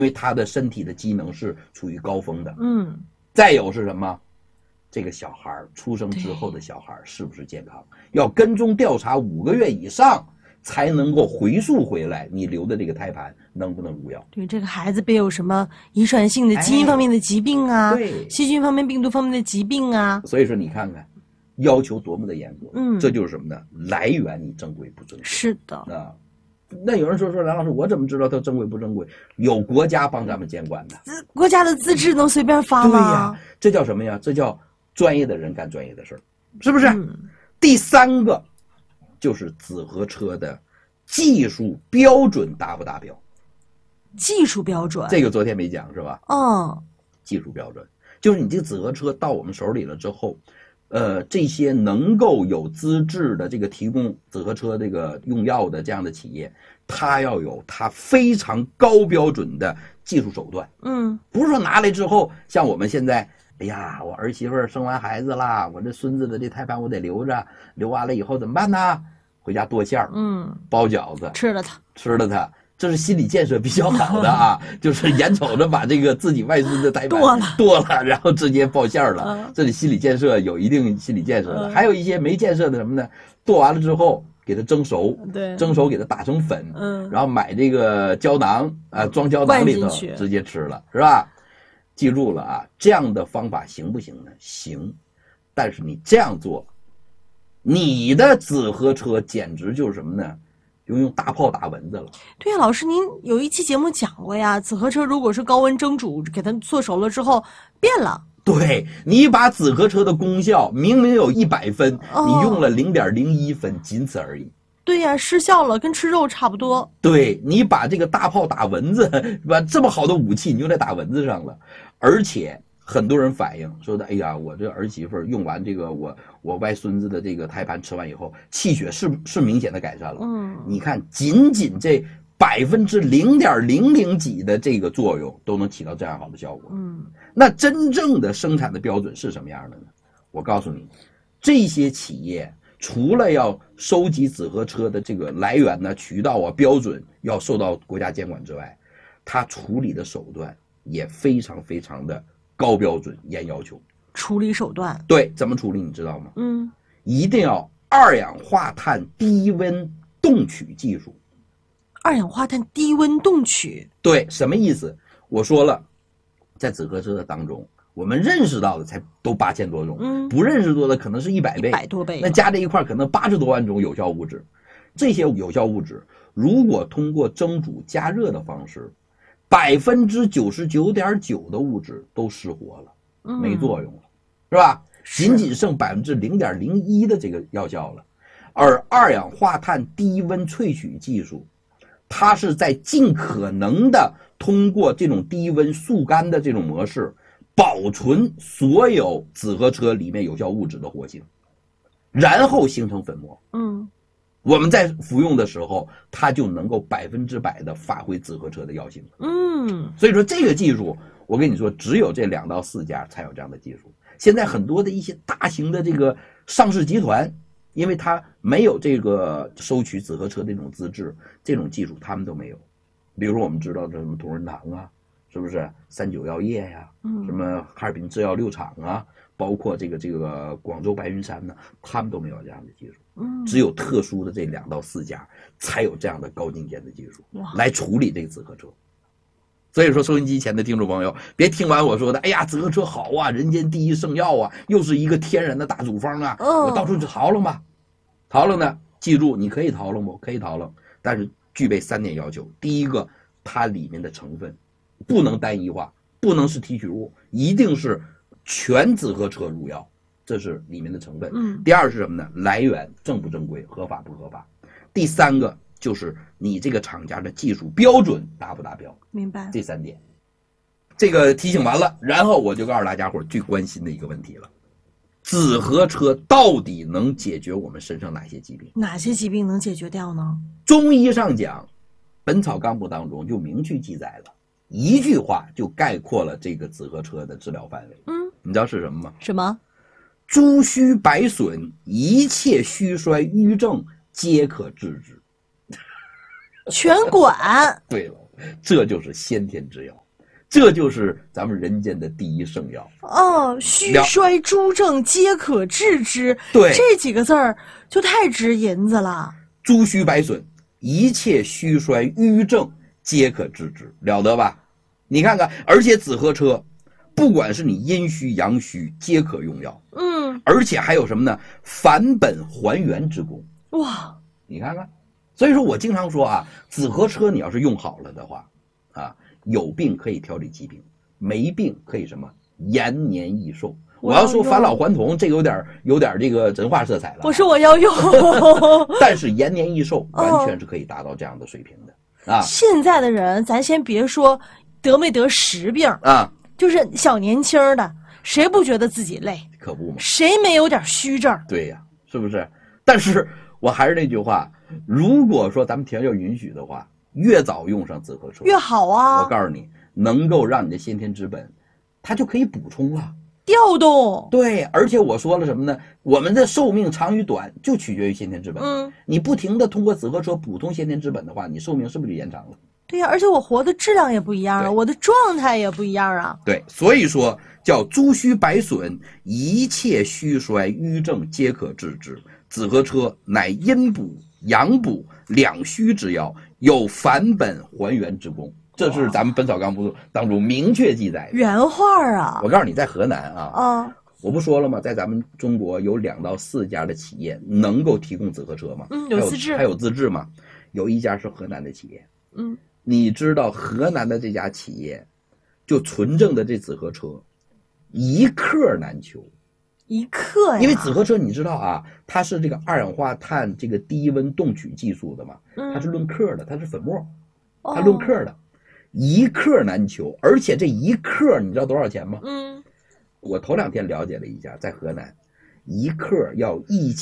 因为他的身体的机能是处于高峰的。再有是什么？这个小孩出生之后的小孩是不是健康？要跟踪调查5个月以上，才能够回溯回来你留的这个胎盘能不能入药。 对，这个孩子别有什么遗传性的基因方面的疾病啊， 对， 细菌方面、病毒方面的疾病啊。 所以说你看看，要求多么的严格。这就是什么呢？来源你正规不正规？ 是的啊。那有人说梁老师，我怎么知道它正规不正规？有国家帮咱们监管的， 国家的资质能随便发吗？ 对呀，这叫什么呀？这叫专业的人干专业的事儿，是不是？第3个就是紫河车的技术标准达不达标？ 技术标准， 这个昨天没讲是吧？技术标准就是你这个紫河车到我们手里了之后，这些能够有资质的这个提供紫河车这个用药的这样的企业，它要有它非常高标准的技术手段。不是说拿来之后，像我们现在，哎呀，我儿媳妇生完孩子啦，我这孙子的这胎盘我得留着，留完了以后怎么办呢？回家剁馅儿，包饺子，吃了它。这是心理建设比较好的啊，就是眼瞅着把这个自己外孙的胎盘剁了，然后直接爆馅儿了。这里心理建设有一定心理建设的。还有一些没建设的什么呢？剁完了之后给它蒸熟，蒸熟给它打成粉，然后买这个胶囊啊，装胶囊里头直接吃了，是吧？记住了啊，这样的方法行不行呢？行，但是你这样做，你的紫河车简直就是什么呢？用大炮打蚊子了。 对呀，老师，您有一期节目讲过呀，紫河车如果是高温蒸煮，给它做熟了之后变了。 对，你把紫河车的功效明明有100分，你用了0.01分，仅此而已。 对呀，失效了，跟吃肉差不多。 对，你把这个大炮打蚊子，把这么好的武器你用在打蚊子上了，而且很多人反映说的，哎呀，我这儿媳妇用完这个我外孙子的这个胎盘吃完以后，气血是明显的改善了。你看，仅这0.00几的这个作用都能起到这样好的效果。那真正的生产的标准是什么样的呢？我告诉你，这些企业除了要收集紫河车的这个来源呢、渠道啊、标准要受到国家监管之外，它处理的手段也非常非常的高标准、严要求。 处理手段， 对，怎么处理你知道吗？一定要2氧化碳低温冻取技术。 2氧化碳低温冻取， 对，什么意思？我说了，在紫河车的当中，我们认识到的才都8000多种，不认识多的可能是100倍，100 多倍， 那加在一块可能80多万种有效物质。这些有效物质如果通过蒸煮加热的方式，99.9%的物质都失活了，没作用了，是吧？仅剩0.01%的这个药效了。而2氧化碳低温萃取技术，它是在尽可能的通过这种低温速干的这种模式，保存所有紫河车里面有效物质的活性，然后形成粉末。我们在服用的时候，它就能够100%的发挥紫河车的药性。所以说这个技术，我跟你说，只有这2到4家才有这样的技术。现在很多的一些大型的这个上市集团，因为它没有这个收取紫河车这种资质，这种技术他们都没有。比如说我们知道这什么同仁堂啊，是不是39药业呀，什么哈尔滨制药6厂啊，包括这个广州白云山呢，他们都没有这样的技术。只有特殊的这2到4家才有这样的高精尖的技术来处理这个紫河车。所以说收音机前的听众朋友，别听完我说的，哎呀，紫河车好啊，人间第一圣药啊，又是一个天然的大处方啊，我到处去淘楞吧。淘楞呢，记住你可以淘楞不？可以淘楞，但是具备3点要求。第一个，它里面的成分不能单一化，不能是提取物，一定是全紫河车入药，这是里面的成分。第二是什么呢？来源正不正规，合法不合法。第3个就是你这个厂家的技术标准达不达标。 明白。 这3点，这个提醒完了，然后我就告诉大家伙最关心的一个问题了：紫河车到底能解决我们身上哪些疾病？ 哪些疾病能解决掉呢？ 中医上讲，《本草纲目》当中就明确记载了，一句话就概括了这个紫河车的治疗范围。你知道是什么吗？ 什么？ 诸虚百损，一切虚衰瘀症皆可治之。 全管。 对了， 这就是先天之药，这就是咱们人间的第一圣药。 哦，虚衰诸症皆可治之。 对， 这几个字儿就太值银子了。 诸虚百损，一切虚衰瘀症皆可治之，了得吧？你看看，而且紫河车，不管是你阴虚阳虚，皆可用药。而且还有什么呢？返本还原之功。 哇， 你看看，所以说我经常说啊，紫河车你要是用好了的话，啊，有病可以调理疾病，没病可以什么延年益寿。我要说返老还童，这个有点这个神话色彩了。 我说我要用， 但是延年益寿完全是可以达到这样的水平的啊。 现在的人，咱先别说得没得实病啊， 就是小年轻的，谁不觉得自己累？ 可不嘛， 谁没有点虚症？ 对呀，是不是？但是我还是那句话，如果说咱们条件允许的话，越早用上紫河车越好啊！ 我告诉你，能够让你的先天之本，它就可以补充了。 调动。 对，而且我说了什么呢？我们的寿命长与短就取决于先天之本。你不停的通过紫河车补充先天之本的话，你寿命是不是就延长了？ 对呀，而且我活的质量也不一样啊，我的状态也不一样啊。 对，所以说叫诸虚百损，一切虚衰瘀症皆可治之。紫河车乃阴补阳补两虚之药，有返本还原之功。这是咱们《本草纲目》当中明确记载的原话啊！ 我告诉你，在河南啊，我不说了吗？在咱们中国有2到4家的企业能够提供紫河车吗？ 有资质， 还有资质吗？有一家是河南的企业。你知道河南的这家企业，就纯正的这紫河车，一克难求。 一克呀？ 因为紫河车你知道啊，它是这个二氧化碳这个低温冻取技术的嘛，它是论克的，它是粉末，它论克的。一克难求，而且这一克你知道多少钱吗？我头2天了解了一下，在河南，一克要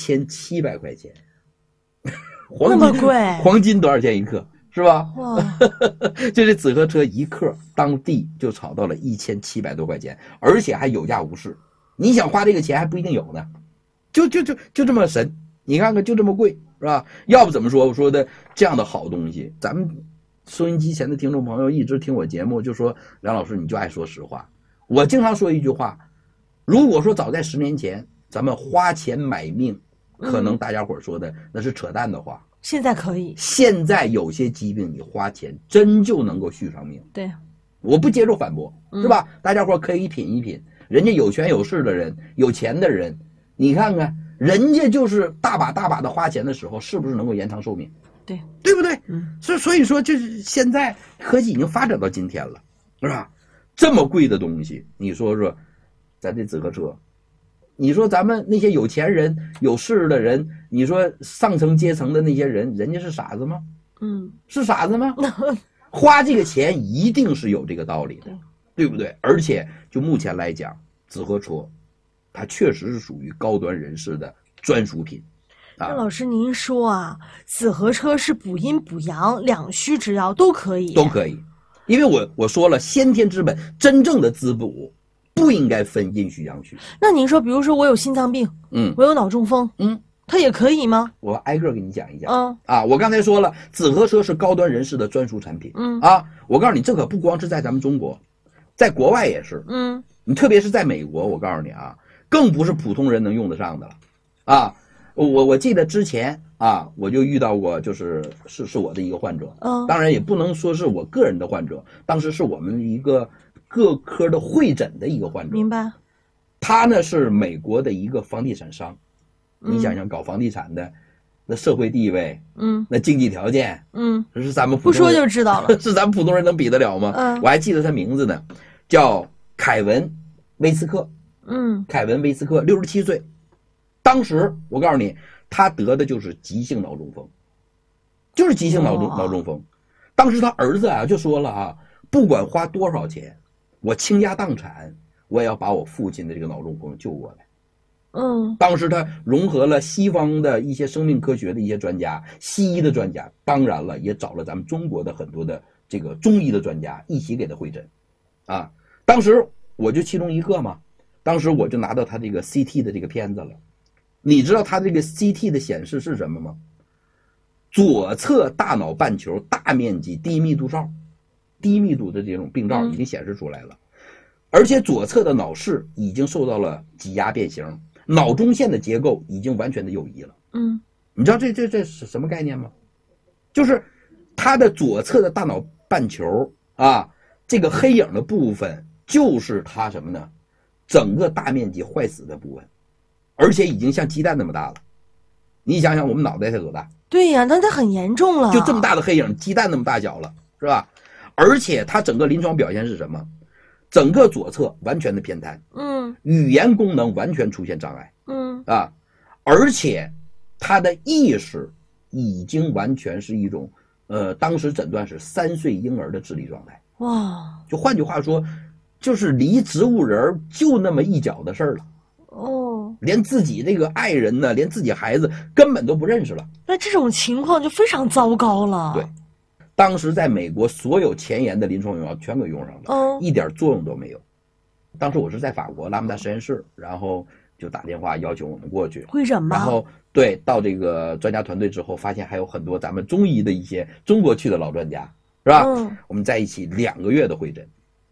1700块钱， 那么贵？ 黄金多少钱一克？是吧？ 哇！ 就这紫河车一克，当地就炒到了1700多块钱，而且还有价无市。你想花这个钱还不一定有呢，就这么神，你看看就这么贵，是吧？要不怎么说我说的这样的好东西，咱们收音机前的听众朋友一直听我节目，就说梁老师你就爱说实话。我经常说一句话，如果说早在10年前咱们花钱买命，可能大家伙说的那是扯淡的话。 现在可以， 现在有些疾病你花钱真就能够续上命。 对， 我不接受反驳，是吧？大家伙可以品一品，人家有权有势的人，有钱的人，你看看人家就是大把的花钱的时候，是不是能够延长寿命？对不对？所以说，就是现在科技已经发展到今天了，是吧？这么贵的东西，你说说，咱这紫河车，你说咱们那些有钱人、有势的人，你说上层阶层的那些人，人家是傻子吗？是傻子吗？花这个钱一定是有这个道理的，对不对？而且就目前来讲，紫河车，它确实是属于高端人士的专属品。 那老师您说啊，紫河车是补阴补阳两虚之药都可以， 都可以，因为我说了，先天之本真正的滋补不应该分阴虚阳虚。 那您说，比如说我有心脏病，我有脑中风，它也可以吗？ 我挨个给你讲一讲。我刚才说了，紫河车是高端人士的专属产品。我告诉你，这可不光是在咱们中国，在国外也是。你特别是在美国，我告诉你啊，更不是普通人能用得上的了。我记得之前我就遇到过，是我的一个患者。当然也不能说是我个人的患者，当时是我们一个各科的会诊的一个患者。 明白。 他呢是美国的一个房地产商。你想想搞房地产的，那社会地位，那经济条件，这是咱们不说就知道了， 是咱们普通人能比得了吗？我还记得他名字呢，叫凯文威斯克。凯文威斯克67岁，当时我告诉你，他得的就是急性脑中风，就是急性脑中风。当时他儿子就说了不管花多少钱，我倾家荡产，我也要把我父亲的这个脑中风救过来。当时他融合了西方的一些生命科学的一些专家，西医的专家，当然了，也找了咱们中国的很多的这个中医的专家一起给他会诊。当时我就其中一个嘛，当时我就拿到他这个 CT 的这个片子了。你知道他这个 CT 的显示是什么吗？左侧大脑半球大面积低密度灶， 低密度的这种病灶已经显示出来了，而且左侧的脑室已经受到了挤压变形，脑中线的结构已经完全的有异了。你知道这是什么概念吗？就是他的左侧的大脑半球啊，这个黑影的部分就是他什么呢？整个大面积坏死的部分，而且已经像鸡蛋那么大了。你想想我们脑袋才多大？ 对呀，那它很严重了， 就这么大的黑影，鸡蛋那么大小了，是吧？而且它整个临床表现是什么？整个左侧完全的偏瘫，语言功能完全出现障碍，而且他的意识已经完全是一种当时诊断是3岁婴儿的智力状态。 哇， 就换句话说，就是离植物人就那么一脚的事儿了。连自己这个爱人呢，连自己孩子根本都不认识了。 那这种情况就非常糟糕了。 对，当时在美国所有前沿的临床用药全给用上了，一点作用都没有。当时我是在法国拉姆达实验室，然后就打电话要求我们过去会诊吗？然后对，到这个专家团队之后，发现还有很多咱们中医的一些中国去的老专家，是吧？我们在一起2个月的会诊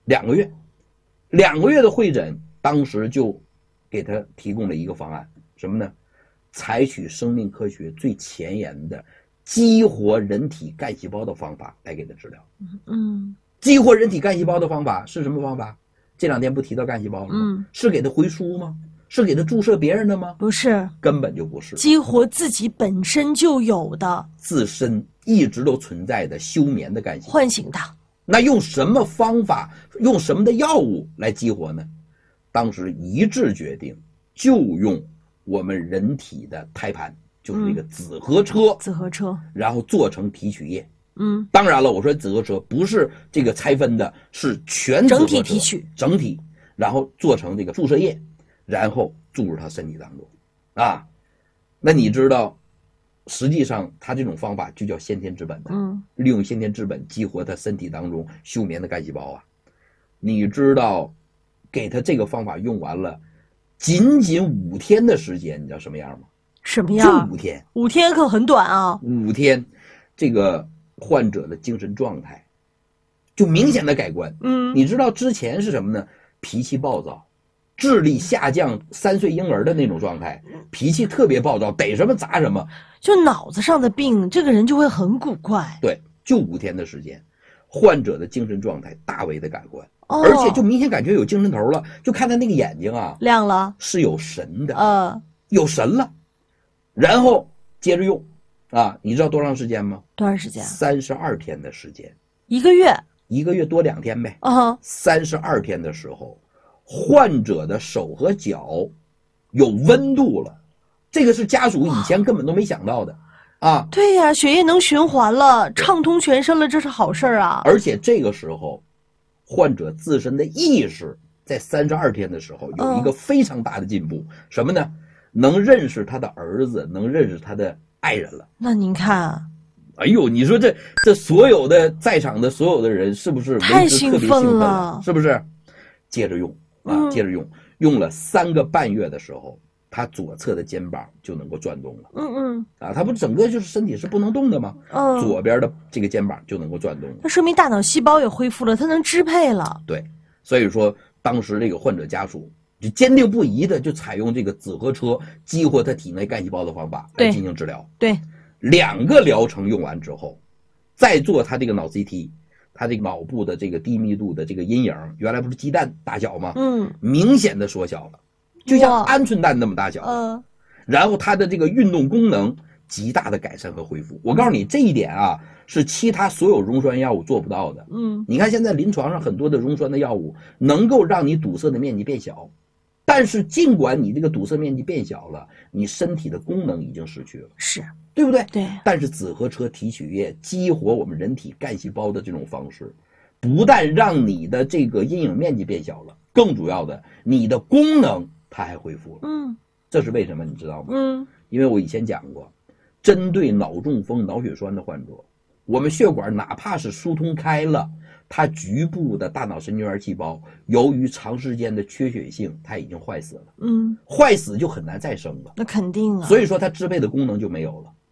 ，2个月的会诊，当时就给他提供了一个方案，什么呢？采取生命科学最前沿的激活人体干细胞的方法来给他治疗。激活人体干细胞的方法是什么方法？这2天不提到干细胞了吗？是给他回输吗？是给他注射别人的吗？ 不是， 根本就不是。 激活自己本身就有的、 自身一直都存在的休眠的干细胞， 唤醒它。 那用什么方法，用什么的药物来激活呢？当时一致决定就用我们人体的胎盘，就是那个紫河车，然后做成提取液。当然了，我说紫河车不是这个拆分的，是全紫河车整体提取， 整体，然后做成这个注射液，然后注入他身体当中啊。那你知道实际上他这种方法就叫先天之本的，利用先天之本激活他身体当中休眠的干细胞啊。你知道给他这个方法用完了仅仅5天的时间，你知道什么样吗？ 什么样？ 就5天。 5天可很短啊。 5天，这个患者的精神状态就明显的改观。你知道之前是什么呢？脾气暴躁，智力下降，3岁婴儿的那种状态，脾气特别暴躁，逮什么砸什么， 就脑子上的病，这个人就会很古怪。 对，就5天的时间，患者的精神状态大为的改观，而且就明显感觉有精神头了，就看他那个眼睛啊， 亮了， 是有神的，有神了。然后接着用啊，你知道多长时间吗？ 多长时间 ？32天的时间 ，1个月 ，1个月多2天呗。32天的时候，患者的手和脚有温度了，这个是家属以前根本都没想到的啊。 对呀，血液能循环了，畅通全身了，这是好事啊。 而且这个时候，患者自身的意识在32天的时候有一个非常大的进步，什么呢？能认识他的儿子，能认识他的爱人了。 那您看， 哎呦，你说这所有的在场的所有的人是不是太兴奋了？ 是不是？接着用啊，接着用，用了3个半月的时候，他左侧的肩膀就能够转动了。他不整个就是身体是不能动的吗？左边的这个肩膀就能够转动了。 那说明大脑细胞也恢复了，它能支配了。 对，所以说当时这个患者家属就坚定不移的就采用这个紫河车激活他体内干细胞的方法来进行治疗。 对 ，2个疗程用完之后，再做他这个脑 CT， 他这个脑部的这个低密度的这个阴影，原来不是鸡蛋大小吗？明显的缩小了，就像鹌鹑蛋那么大小。然后他的这个运动功能极大的改善和恢复。我告诉你这一点啊，是其他所有溶栓药物做不到的。你看现在临床上很多的溶栓的药物能够让你堵塞的面积变小，但是尽管你这个堵塞面积变小了，你身体的功能已经失去了， 是对不对？ 对。 但是紫河车提取液激活我们人体干细胞的这种方式，不但让你的这个阴影面积变小了，更主要的，你的功能它还恢复了。这是为什么你知道吗？因为我以前讲过，针对脑中风、脑血栓的患者，我们血管哪怕是疏通开了，它局部的大脑神经元细胞由于长时间的缺血性，它已经坏死了。坏死就很难再生了。 那肯定啊。 所以说它支配的功能就没有了。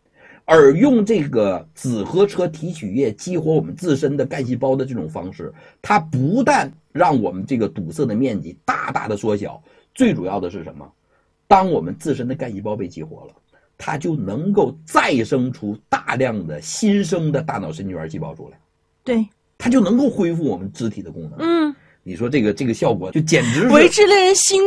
而用这个紫河车提取液激活我们自身的干细胞的这种方式，它不但让我们这个堵塞的面积大大的缩小，最主要的是什么？当我们自身的干细胞被激活了，它就能够再生出大量的新生的大脑神经元细胞出来。 对， 它就能够恢复我们肢体的功能。你说这个效果就简直是为之令人心